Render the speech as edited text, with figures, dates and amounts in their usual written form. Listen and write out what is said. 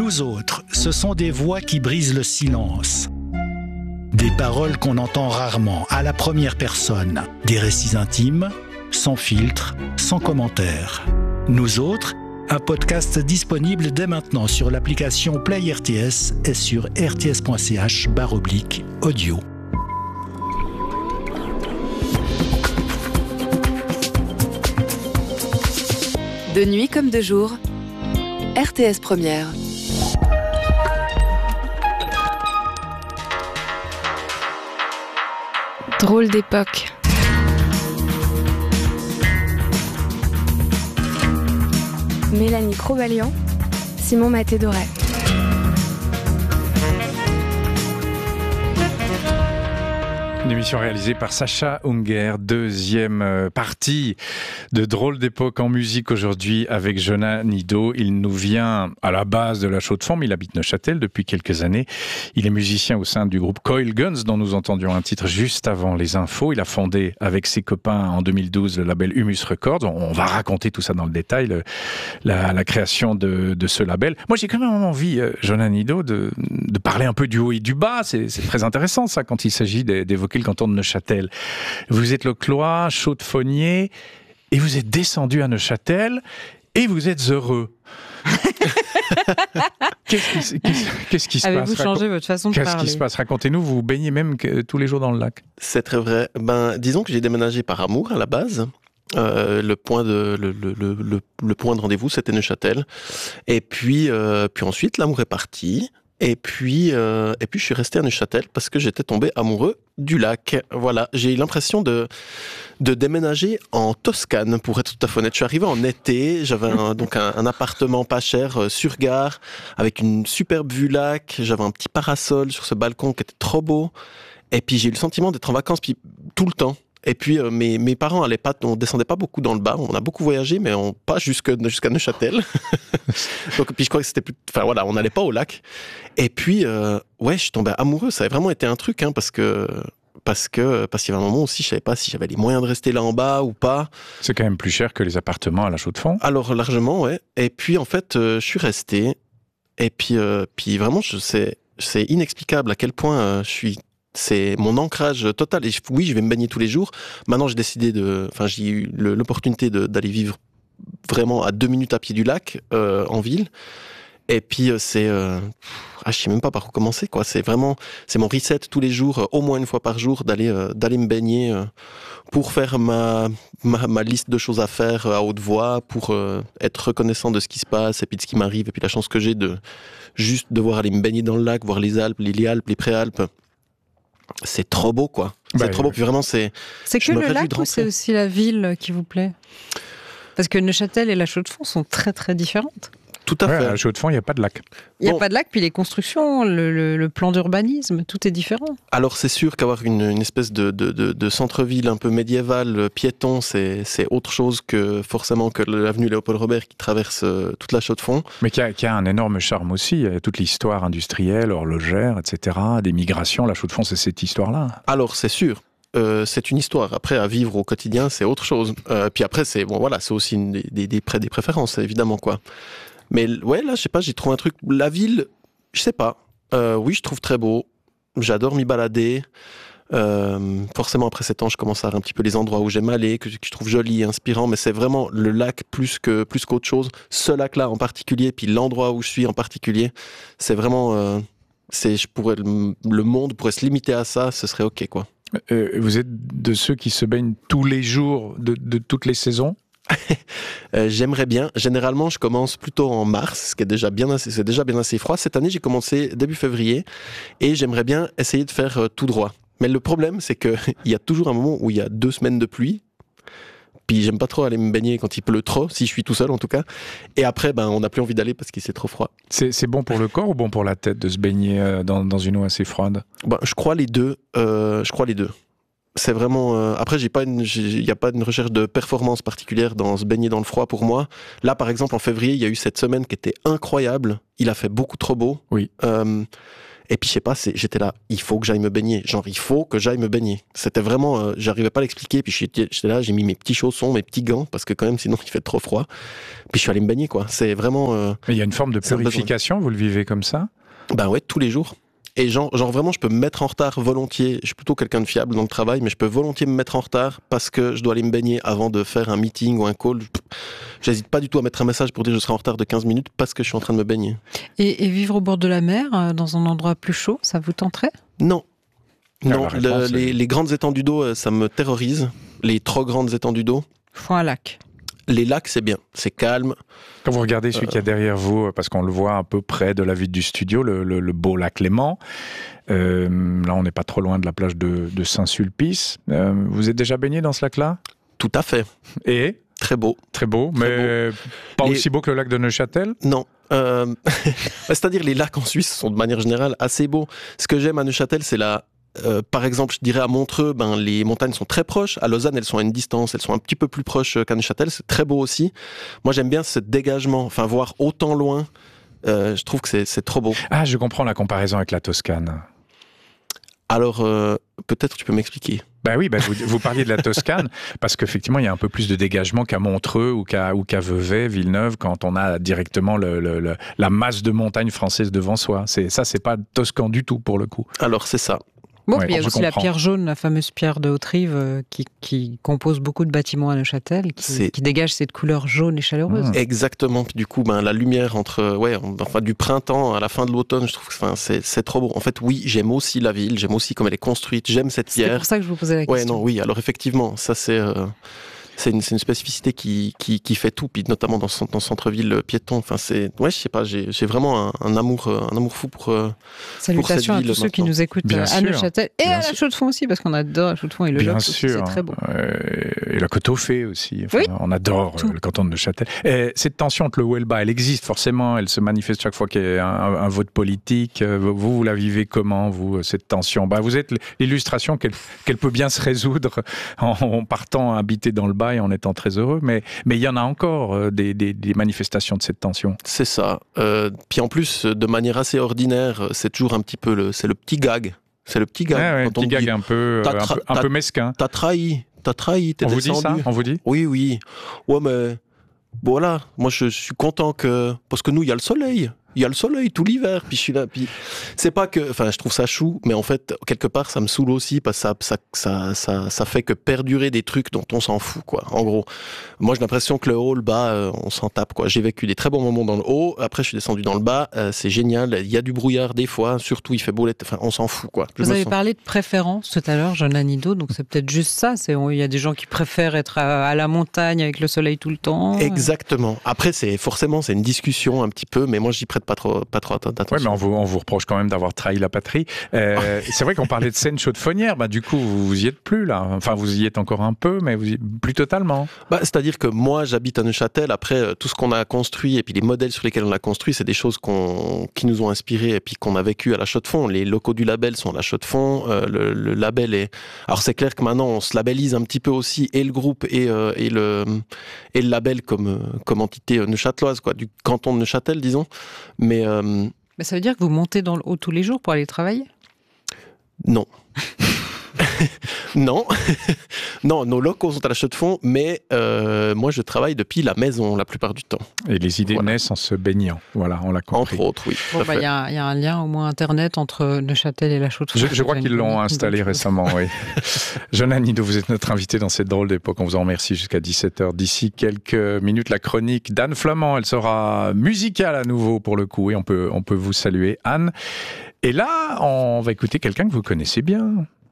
Nous autres, ce sont des voix qui brisent le silence. Des paroles qu'on entend rarement, à la première personne. Des récits intimes, sans filtre, sans commentaire. Nous autres, un podcast disponible dès maintenant sur l'application Play RTS et sur rts.ch/audio. De nuit comme de jour, RTS Première. Drôle d'époque. Mélanie Cro-Valiant, Simon Maté-Doré. Une émission réalisée par Sacha Unger, deuxième partie de Drôle d'époque en musique aujourd'hui avec Jonas Nido. Il nous vient à la base de la Chaux-de-Fonds, mais il habite Neuchâtel depuis quelques années. Il est musicien au sein du groupe Coil Guns, dont nous entendions un titre juste avant les infos. Il a fondé avec ses copains en 2012 le label Humus Records. On va raconter tout ça dans le détail, la création de ce label. Moi, j'ai quand même envie, Jonas Nido, de parler un peu du haut et du bas. C'est très intéressant, ça, quand il s'agit d'évoquer le canton de Neuchâtel. Vous êtes loclois, chaux-de-fonnier, et vous êtes descendu à Neuchâtel, et vous êtes heureux. Qu'est-ce qui se passe? Avez-vous changé votre façon de parler? Qu'est-ce qui se passe? Racontez-nous, vous vous baignez même tous les jours dans le lac. C'est très vrai. Disons que j'ai déménagé par amour à la base. Le point de rendez-vous, c'était Neuchâtel. Et puis ensuite, l'amour est parti. Et puis je suis resté à Neuchâtel parce que j'étais tombé amoureux du lac. Voilà, j'ai eu l'impression de déménager en Toscane, pour être tout à fait honnête. Je suis arrivé en été, j'avais un appartement pas cher sur gare, avec une superbe vue lac, j'avais un petit parasol sur ce balcon qui était trop beau. Et puis j'ai eu le sentiment d'être en vacances tout le temps. Et puis mes parents on descendait pas beaucoup dans le bas, on a beaucoup voyagé, mais pas jusqu'à Neuchâtel. Donc puis je crois que on n'allait pas au lac. Et puis je suis tombé amoureux. Ça a vraiment été un truc, parce qu'il y avait un moment aussi, je savais pas si j'avais les moyens de rester là en bas ou pas. C'est quand même plus cher que les appartements à la Chaux-de-Fonds. Alors largement, ouais. Et puis en fait, je suis resté. Et puis vraiment, c'est inexplicable à quel point c'est mon ancrage total. Et oui, je vais me baigner tous les jours. Maintenant, j'ai eu l'opportunité d'aller vivre vraiment à 2 minutes à pied du lac, en ville. Et puis, je sais même pas par où commencer, quoi. C'est mon reset tous les jours, au moins une fois par jour, d'aller me baigner, pour faire ma liste de choses à faire à haute voix, pour être reconnaissant de ce qui se passe et puis de ce qui m'arrive, et puis la chance que j'ai de juste devoir aller me baigner dans le lac, voir les Alpes, les Préalpes. C'est trop beau, quoi. C'est trop beau. Puis vraiment, c'est que le lac ou c'est aussi la ville qui vous plaît? Parce que Neuchâtel et la Chaux-de-Fonds sont très très différentes. Tout à fait. À la Chaux-de-Fonds, il n'y a pas de lac. Il n'y a pas de lac, puis les constructions, le plan d'urbanisme, tout est différent. Alors c'est sûr qu'avoir une espèce de centre-ville un peu médiéval, piéton, c'est autre chose que forcément que l'avenue Léopold-Robert qui traverse toute la Chaux-de-Fonds. Mais qui a un énorme charme aussi. Il y a toute l'histoire industrielle, horlogère, etc., des migrations. La Chaux-de-Fonds, c'est cette histoire-là. Alors c'est sûr. C'est une histoire. Après, à vivre au quotidien, c'est autre chose. Puis après, c'est aussi des préférences, évidemment, quoi. Mais ouais, là, je sais pas, j'ai trouvé un truc. La ville, je sais pas. Oui, je trouve très beau. J'adore m'y balader. Forcément, après 7 ans, je commence à voir un petit peu les endroits où j'aime aller, que je trouve jolis et inspirants. Mais c'est vraiment le lac plus qu'autre chose. Ce lac-là en particulier, puis l'endroit où je suis en particulier, c'est vraiment. Le monde pourrait se limiter à ça, ce serait ok, quoi. Vous êtes de ceux qui se baignent tous les jours de toutes les saisons? J'aimerais bien. Généralement, je commence plutôt en mars, ce qui est c'est déjà bien assez froid. Cette année, j'ai commencé début février et j'aimerais bien essayer de faire tout droit. Mais le problème, c'est qu'il y a toujours un moment où il y a 2 semaines de pluie. Puis j'aime pas trop aller me baigner quand il pleut trop, si je suis tout seul en tout cas. Et après, on n'a plus envie d'aller parce qu'il c'est trop froid. C'est bon pour le corps ou bon pour la tête de se baigner dans une eau assez froide? Je crois les deux. C'est vraiment. Après, il n'y a pas une recherche de performance particulière dans se baigner dans le froid pour moi. Là, par exemple, en février, il y a eu cette semaine qui était incroyable. Il a fait beaucoup trop beau. Oui. Et puis je sais pas, j'étais là, il faut que j'aille me baigner. Genre, il faut que j'aille me baigner. C'était vraiment, j'arrivais pas à l'expliquer. Puis j'étais là, j'ai mis mes petits chaussons, mes petits gants, parce que quand même, sinon il fait trop froid. Puis je suis allé me baigner, quoi. C'est vraiment. Mais il y a une forme de purification, vous le vivez comme ça? Ben ouais, tous les jours. Et genre vraiment, je peux me mettre en retard volontiers. Je suis plutôt quelqu'un de fiable dans le travail, mais je peux volontiers me mettre en retard parce que je dois aller me baigner avant de faire un meeting ou un call. J'hésite pas du tout à mettre un message pour dire que je serai en retard de 15 minutes parce que je suis en train de me baigner. Et vivre au bord de la mer, dans un endroit plus chaud, ça vous tenterait? Non. Non, réponse, les grandes étendues d'eau, ça me terrorise. Les trop grandes étendues d'eau. Faut un lac. Les lacs, c'est bien, c'est calme. Quand vous regardez celui qui est derrière vous, parce qu'on le voit un peu près de la vue du studio, le beau lac Léman, là on n'est pas trop loin de la plage de Saint-Sulpice. Vous êtes déjà baigné dans ce lac-là? Tout à fait. Et? Très beau. Très beau, mais pas aussi beau que le lac de Neuchâtel? Non. C'est-à-dire les lacs en Suisse sont de manière générale assez beaux. Ce que j'aime à Neuchâtel, c'est par exemple, je dirais à Montreux, les montagnes sont très proches. À Lausanne, elles sont à une distance, elles sont un petit peu plus proches qu'à Neuchâtel. C'est très beau aussi. Moi, j'aime bien ce dégagement, enfin voir autant loin. Je trouve que c'est trop beau. Ah, je comprends la comparaison avec la Toscane. Alors, peut-être tu peux m'expliquer. Ben oui, vous parliez de la Toscane, parce qu'effectivement, il y a un peu plus de dégagement qu'à Montreux ou qu'à Vevey, Villeneuve, quand on a directement la masse de montagnes françaises devant soi. C'est pas toscan du tout, pour le coup. Alors, c'est ça. Bon, Ouais, puis il y a aussi la pierre jaune, la fameuse pierre de Haute-Rive, qui compose beaucoup de bâtiments à Neuchâtel, qui dégage cette couleur jaune et chaleureuse. Exactement. Puis du coup, la lumière du printemps à la fin de l'automne, je trouve que c'est trop beau. En fait, oui, j'aime aussi la ville, j'aime aussi comme elle est construite, j'aime cette pierre. C'est pour ça que je vous posais la question. Oui. Alors effectivement, ça c'est une spécificité qui fait tout, puis notamment dans le centre-ville piéton. Enfin, je sais pas, j'ai vraiment un amour fou pour Salutations pour cette ville à tous ceux qui nous écoutent à Neuchâtel et à la Chaux-de-Fonds aussi, parce qu'on adore la Chaux-de-Fonds et le Lot, c'est très beau. Et la Côte aux Fées aussi. Enfin, oui, on adore le canton de Neuchâtel. Et cette tension entre le haut et le bas, elle existe forcément, elle se manifeste chaque fois qu'il y a un vote politique. Vous la vivez comment, vous, cette tension? Vous êtes l'illustration qu'elle peut bien se résoudre en partant habiter dans le bas et en étant très heureux, mais il y en a encore des manifestations de cette tension. C'est ça. Puis en plus, de manière assez ordinaire, c'est toujours un petit peu le petit gag. C'est le petit gag. Ouais, le petit gag un peu mesquin. T'as trahi, t'es on descendu. Vous dit ça? On vous dit? Oui. Ouais, mais voilà, moi je suis content parce que nous, il y a le soleil. Il y a le soleil tout l'hiver, puis je suis là, puis c'est pas que, je trouve ça chou, mais en fait, quelque part, ça me saoule aussi, parce que ça fait que perdurer des trucs dont on s'en fout, quoi. En gros, moi, j'ai l'impression que le haut, le bas, on s'en tape, quoi. J'ai vécu des très bons moments dans le haut, après, je suis descendu dans le bas, c'est génial, il y a du brouillard des fois, surtout, il fait beau, on s'en fout, quoi. Vous avez parlé de préférence tout à l'heure, Johanna Nido, donc c'est peut-être juste ça, il y a des gens qui préfèrent être à la montagne avec le soleil tout le temps. Exactement. Après, c'est une discussion un petit peu, mais moi, j'y prête pas trop attention. Oui, mais on vous reproche quand même d'avoir trahi la patrie. C'est vrai qu'on parlait de Seine-Chaudefonnière, du coup, vous y êtes plus, là. Enfin, vous y êtes encore un peu, mais plus totalement. C'est-à-dire que moi, j'habite à Neuchâtel. Après, tout ce qu'on a construit et puis les modèles sur lesquels on a construit, c'est des choses qui nous ont inspirés et puis qu'on a vécu à la Chaux-de-Fonds. Les locaux du label sont à la Chaux-de-Fonds. Le label est... Alors, c'est clair que maintenant, on se labellise un petit peu aussi, et le groupe et le label comme entité neuchâteloise, quoi, du canton de Neuchâtel, disons. Mais ça veut dire que vous montez dans le haut tous les jours pour aller travailler? Non. Non. Non, nos locaux sont à la Chaux-de-Fonds, mais moi je travaille depuis la maison la plupart du temps. Et les idées naissent en se baignant, voilà, on l'a compris. Entre autres, oui. Il y a un lien au moins internet entre Neuchâtel et la Chaux-de-Fonds. Je crois qu'ils l'ont installé récemment, oui. Johanna Nido, vous êtes notre invitée dans cette drôle d'époque, on vous en remercie jusqu'à 17h. D'ici quelques minutes, la chronique d'Anne Flamand, elle sera musicale à nouveau pour le coup, et on peut vous saluer, Anne. Et là, on va écouter quelqu'un que vous connaissez bien.